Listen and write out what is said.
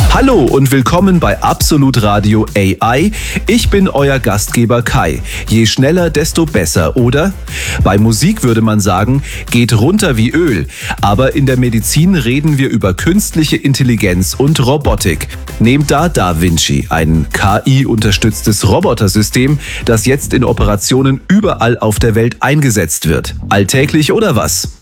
Hallo und willkommen bei Absolut Radio AI. Ich bin euer Gastgeber Kai. Je schneller, desto besser, oder? Bei Musik würde man sagen, geht runter wie Öl. Aber in der Medizin reden wir über künstliche Intelligenz und Robotik. Nehmt da DaVinci, ein KI-unterstütztes Robotersystem, das jetzt in Operationen überall auf der Welt eingesetzt wird. Alltäglich oder was?